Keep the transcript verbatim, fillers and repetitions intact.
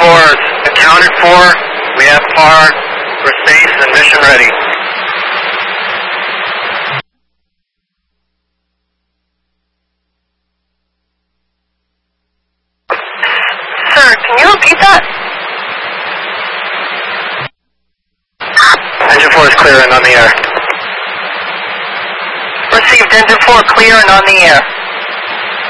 four is accounted for. We have par. We're safe and mission ready. Sir, can you repeat that? Engine four is clear and on the air. Received engine four clear and on the air.